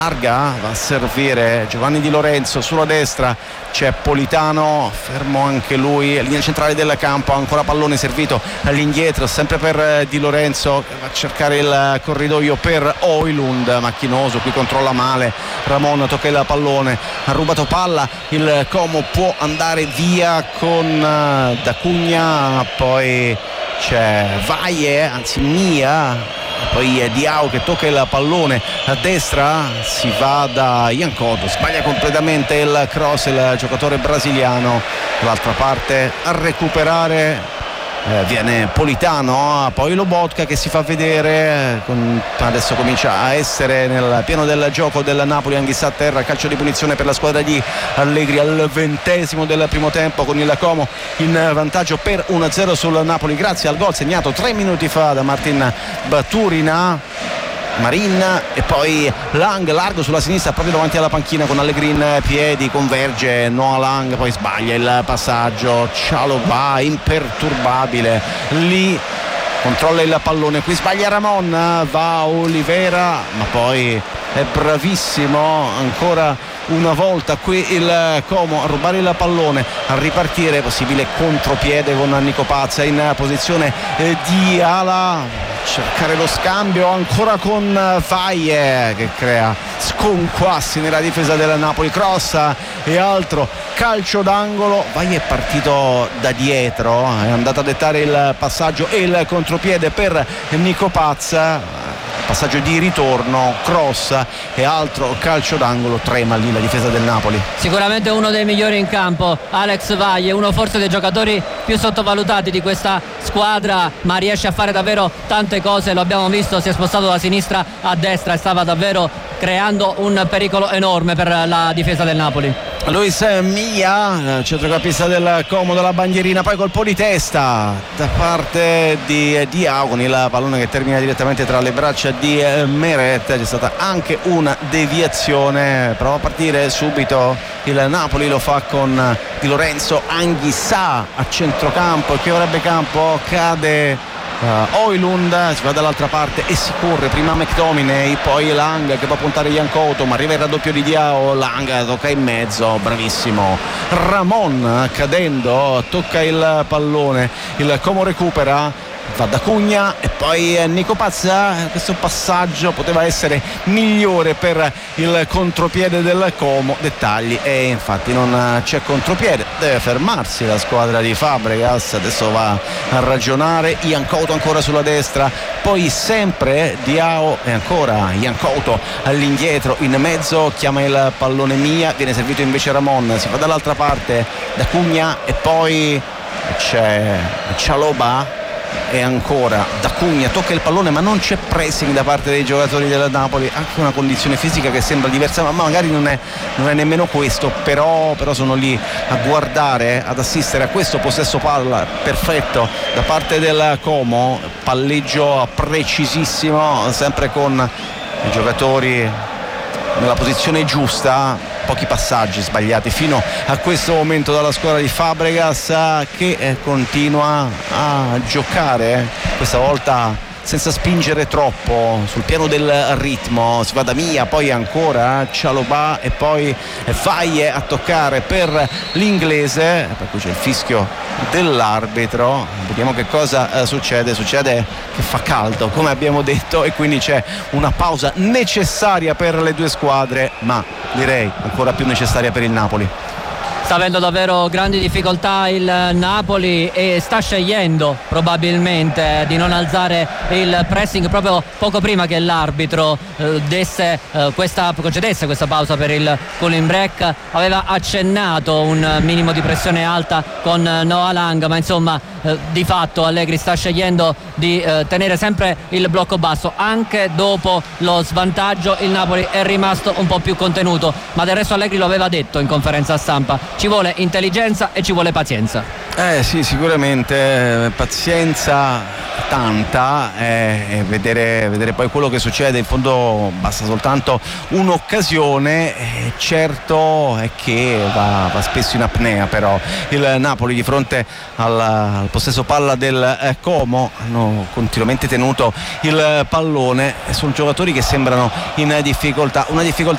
larga, va a servire Giovanni Di Lorenzo, sulla destra c'è Politano, fermo anche lui, linea centrale del campo, ancora pallone servito all'indietro, sempre per Di Lorenzo che va a cercare il corridoio per Højlund, macchinoso, qui controlla male Ramon, tocca il pallone, ha rubato palla, il Como può andare via con Da Cunha, poi c'è Valle, anzi Mia, poi Diao che tocca il pallone a destra, si va da Jankoto, sbaglia completamente il cross il giocatore brasiliano, dall'altra parte a recuperare viene Politano, poi Lobotka che si fa vedere, adesso comincia a essere nel pieno del gioco del Napoli, Anghissà a terra, calcio di punizione per la squadra di Allegri al 20° del primo tempo, con il Como in vantaggio per 1-0 sul Napoli grazie al gol segnato 3 minuti fa da Martin Baturina. Marin e poi Lang largo sulla sinistra proprio davanti alla panchina con Allegri in piedi, converge Noah Lang, poi sbaglia il passaggio, Chalobah imperturbabile lì, controlla il pallone, qui sbaglia Ramon, va Olivera ma poi è bravissimo ancora una volta qui il Como a rubare il pallone, a ripartire, possibile contropiede con Nico Pazza in posizione di ala, cercare lo scambio ancora con Valle che crea sconquassi nella difesa del Napoli, cross e altro, calcio d'angolo, Valle è partito da dietro, è andato a dettare il passaggio e il contropiede per Nico Pazza, passaggio di ritorno, cross e altro, calcio d'angolo, trema lì la difesa del Napoli. Sicuramente uno dei migliori in campo Alex Valle, uno forse dei giocatori più sottovalutati di questa squadra, ma riesce a fare davvero tante cose, lo abbiamo visto, si è spostato da sinistra a destra e stava davvero creando un pericolo enorme per la difesa del Napoli. Luis Mia, centrocampista del Como, dalla bandierina, poi colpo di testa da parte di Diao con il pallone che termina direttamente tra le braccia di Meret, c'è stata anche una deviazione, prova a partire subito il Napoli, lo fa con Di Lorenzo, Anghissà a centrocampo, che avrebbe campo, cade Højlund, si va dall'altra parte e si corre, prima McTominay, poi Lang che può puntare Jankoto, ma arriva il raddoppio di Diao, Lang tocca in mezzo, bravissimo Ramon, cadendo tocca il pallone, il Como recupera, va da Cunha e poi Nico Pazza, questo passaggio poteva essere migliore per il contropiede del Como, dettagli e infatti non c'è contropiede, deve fermarsi la squadra di Fabregas, adesso va a ragionare, Jankoto ancora sulla destra, poi sempre Diao e ancora Jankoto all'indietro, in mezzo chiama il pallone Mia, viene servito invece Ramon, si va dall'altra parte da Cunha e poi c'è Chalobah e ancora Da Cunha, tocca il pallone ma non c'è pressing da parte dei giocatori del Napoli, anche una condizione fisica che sembra diversa, ma magari non è nemmeno questo, però sono lì a guardare, ad assistere a questo possesso palla perfetto da parte del Como, palleggio precisissimo sempre con i giocatori nella posizione giusta, pochi passaggi sbagliati fino a questo momento dalla squadra di Fabregas che continua a giocare questa volta senza spingere troppo sul piano del ritmo, si va da Mia, poi ancora Chalobah e poi Valle a toccare per l'inglese, per cui c'è il fischio dell'arbitro, vediamo che cosa succede che fa caldo come abbiamo detto e quindi c'è una pausa necessaria per le due squadre, ma direi ancora più necessaria per il Napoli. Sta avendo davvero grandi difficoltà il Napoli e sta scegliendo probabilmente di non alzare il pressing proprio poco prima che l'arbitro concedesse questa pausa per il cooling break. Aveva accennato un minimo di pressione alta con Noah Lang, ma insomma di fatto Allegri sta scegliendo di tenere sempre il blocco basso, anche dopo lo svantaggio il Napoli è rimasto un po' più contenuto, ma del resto Allegri lo aveva detto in conferenza stampa, ci vuole intelligenza e ci vuole pazienza. Sì, sicuramente pazienza tanta e vedere poi quello che succede. In fondo basta soltanto un'occasione, certo è che va spesso in apnea però il Napoli di fronte al possesso palla del Como. Hanno continuamente tenuto il pallone e sono giocatori che sembrano in difficoltà, una difficoltà